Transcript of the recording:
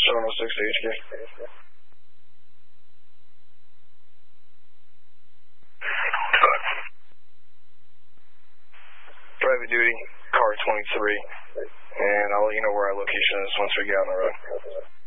706 to HK. Private duty, car 23, and I'll let you know where our location is once we get on the road.